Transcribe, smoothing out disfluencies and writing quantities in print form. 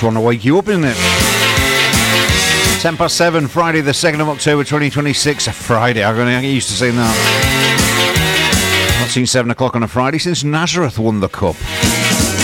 just want to wake you up, isn't it? 10 past 7, Friday the 2nd of October 2026. A Friday, I'm going to get used to saying that. Not seen 7 o'clock on a Friday since Nazareth won the Cup.